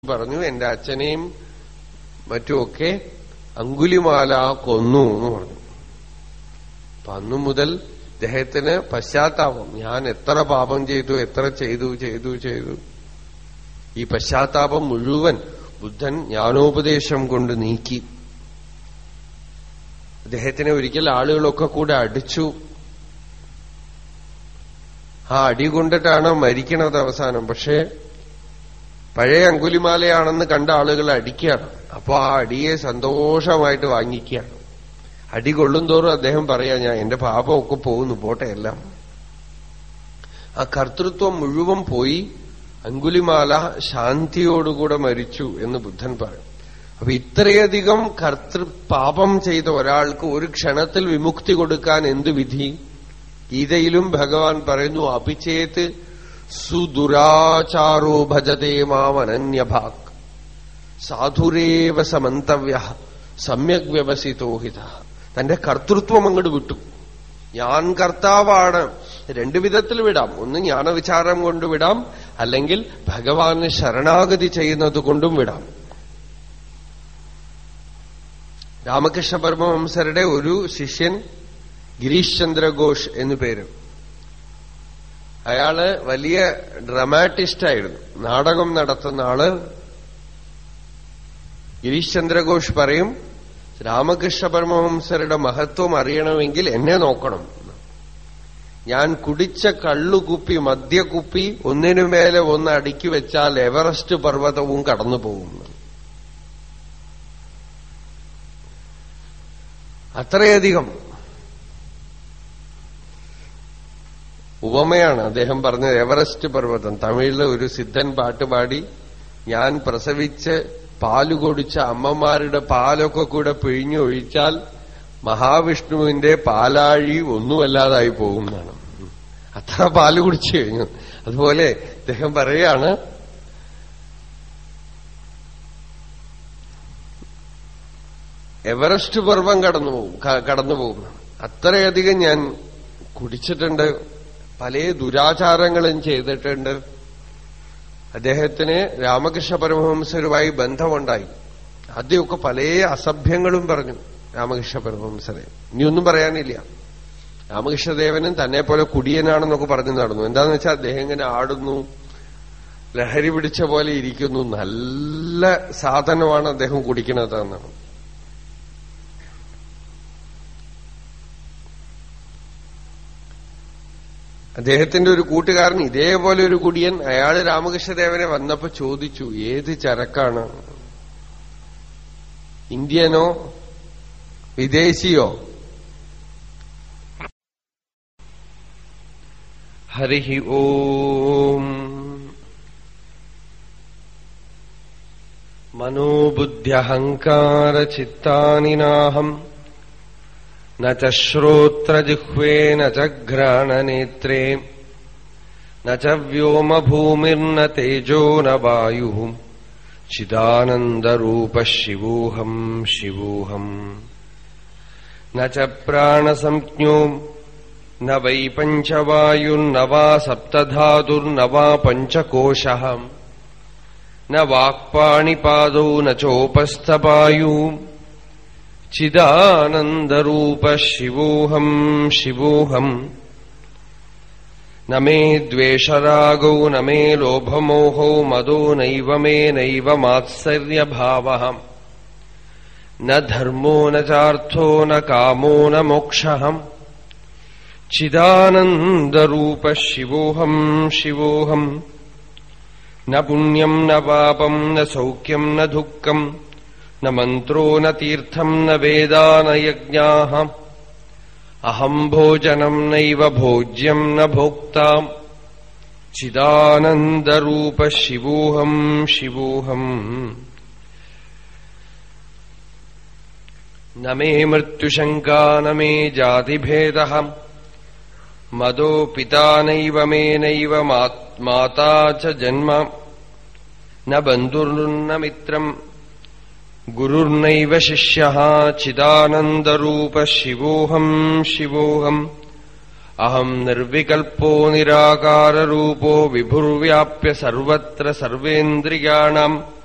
പറഞ്ഞു, എന്റെ അച്ഛനെയും മറ്റുമൊക്കെ അങ്കുലിമാല കൊന്നു എന്ന് പറഞ്ഞു. അപ്പൊ അന്നു മുതൽ അദ്ദേഹത്തിന് പശ്ചാത്താപം, ഞാൻ എത്ര പാപം ചെയ്തു, എത്ര ചെയ്തു. ഈ പശ്ചാത്താപം മുഴുവൻ ബുദ്ധൻ ജ്ഞാനോപദേശം കൊണ്ട് നീക്കി. അദ്ദേഹത്തിനെ ഒരിക്കൽ ആളുകളൊക്കെ കൂടെ അടിച്ചു. ആ അടി കൊണ്ടിട്ടാണ് മരിക്കണത് അവസാനം. പക്ഷേ പഴയ അങ്കുലിമാലയാണെന്ന് കണ്ട ആളുകൾ അടിക്കുകയാണ്. അപ്പൊ ആ അടിയെ സന്തോഷമായിട്ട് വാങ്ങിക്കുകയാണ്. അടി കൊള്ളുന്തോറും അദ്ദേഹം പറയാ, ഞാൻ എന്റെ പാപമൊക്കെ പോകുന്നു, പോട്ടെ എല്ലാം. ആ കർത്തൃത്വം മുഴുവൻ പോയി. അങ്കുലിമാല ശാന്തിയോടുകൂടെ മരിച്ചു എന്ന് ബുദ്ധൻ പറയും. അപ്പൊ ഇത്രയധികം പാപം ചെയ്ത ഒരാൾക്ക് ഒരു ക്ഷണത്തിൽ വിമുക്തി കൊടുക്കാൻ എന്ത് വിധി? ഗീതയിലും ഭഗവാൻ പറയുന്നു, അപിചേത് സുദുരാചാരോ ഭജതേ മാമനന്യഭാക് സാധുരേവ സമന്തവ്യ സമ്യക് വ്യവസിതോ ഹിത. തന്റെ കർത്തൃത്വം അങ്ങോട്ട് വിട്ടു. ഞാൻ കർത്താവാണ്. രണ്ടു വിധത്തിൽ വിടാം. ഒന്ന് ജ്ഞാനവിചാരം കൊണ്ട് വിടാം, അല്ലെങ്കിൽ ഭഗവാന് ശരണാഗതി ചെയ്യുന്നത് കൊണ്ടും വിടാം. രാമകൃഷ്ണ പരമഹംസരുടെ ഒരു ശിഷ്യൻ ഗിരീഷ് ചന്ദ്ര ഘോഷ് എന്നു പേര്. അയാള് വലിയ ഡ്രമാറ്റിസ്റ്റായിരുന്നു, നാടകം നടത്തുന്ന ആള്. ഗിരീഷ് ചന്ദ്ര ഘോഷ് പറയും, രാമകൃഷ്ണ പരമഹംസരുടെ മഹത്വം അറിയണമെങ്കിൽ എന്നെ നോക്കണം. ഞാൻ കുടിച്ച കള്ളുകുപ്പി, മദ്യക്കുപ്പി ഒന്നിനുമേലെ ഒന്ന് അടുക്കി വെച്ചാൽ എവറസ്റ്റ് പർവ്വതവും കടന്നു പോകും. അത്രയധികം ഉപമയാണ് അദ്ദേഹം പറഞ്ഞത്. എവറസ്റ്റ് പർവ്വതം. തമിഴിലെ ഒരു സിദ്ധൻ പാട്ടുപാടി, ഞാൻ പ്രസവിച്ച് പാല് കൊടിച്ച അമ്മമാരുടെ പാലൊക്കെ കൂടെ പിഴിഞ്ഞൊഴിച്ചാൽ മഹാവിഷ്ണുവിന്റെ പാലാഴി ഒന്നുമല്ലാതായി പോകുന്നതാണ്. അത്ര പാല് കുടിച്ചു കഴിഞ്ഞു. അതുപോലെ അദ്ദേഹം പറയാണ്, എവറസ്റ്റ് പർവ്വം കടന്നുപോകും. അത്രയധികം ഞാൻ കുടിച്ചിട്ടുണ്ട്, പല ദുരാചാരങ്ങളും ചെയ്തിട്ടുണ്ട്. അദ്ദേഹത്തിന് രാമകൃഷ്ണ പരമഹംസരുമായി ബന്ധമുണ്ടായി. ആദ്യമൊക്കെ പല അസഭ്യങ്ങളും പറഞ്ഞു രാമകൃഷ്ണ പരമഹംസരെ. ഇനിയൊന്നും പറയാനില്ല. രാമകൃഷ്ണദേവനും തന്നെ പോലെ കുടിയനാണെന്നൊക്കെ പറഞ്ഞു നടന്നു. എന്താന്ന് വെച്ചാൽ അദ്ദേഹം ഇങ്ങനെ ആടുന്നു, ലഹരി പിടിച്ച പോലെ ഇരിക്കുന്നു, നല്ല സാധനമാണ് അദ്ദേഹം കുടിക്കണതെന്നാണ്. അദ്ദേഹത്തിന്റെ ഒരു കൂട്ടുകാരൻ ഇതേപോലെ ഒരു കുടിയൻ, അയാള് രാമകൃഷ്ണദേവനെ വന്നപ്പോ ചോദിച്ചു, ഏത് ചരക്കാണ്, ഇന്ത്യനോ വിദേശിയോ? ഹരിഹി ഓം. മനോബുദ്ധ്യഹങ്കാര ചിത്താനി നാഹം ന ച ശ്രോത്രജിഹ്വേ ന ച ഘ്രാണനേത്രേ ന ച വ്യോമഭൂമിർന തേജോ ന വായുഃ ചിദാനന്ദരൂപഃ ശിവോഹം ശിവോഹം. ന ച പ്രാണസംജ്ഞോ ന വൈ പഞ്ചവായുർന വാ സപ്തധാതുർന വാ പഞ്ചകോശഃ ന വാക്പാണിപാദൗ ന ചോപസ്ഥപായു ചിദാനന്ദരൂപഃ ശിവോഹം ശിവോഹം. ന മേ ദ്വേഷരാഗൗ ന മേ ലോഭമോഹോ മദോ നൈവ മേ നൈവ മാത്സര്യഭാവഃ ന ധർമ്മോ ന ചാർത്ഥോ ന കാമോ ന മോക്ഷഃ ചിദാനന്ദരൂപഃ ശിവോഹം ശിവോഹം. ന പുണ്യം ന പാപം ന സൗഖ്യം ന ദുഃഖം ന മന്ത്രോ ന തീർത്ഥം ന വേദാ ന യജ്ഞാഃ അഹം ഭോജനം നൈവ ഭോജ്യം ന ഭോക്താ ചിദാനന്ദരൂപഃ ശിവോഹം ശിവോഹം. ന മേ മൃത്യുശങ്കാ ന മേ ജാതിഭേദഃ മദോ പിതാ നൈവ മേ നൈവ മാതാ ച ജന്മ ന ബന്ധുർന മിത്രം ഗുരുർനൈവ ശിഷ്യഃ ചിദാനന്ദരൂപഃ ശിവോഹം ശിവോഹം. അഹം നിർവികൽപ്പോ നിരാകാരരൂപോ വിഭുർവ്യാപ്യ സർവത്ര സർവേന്ദ്രിയാണാം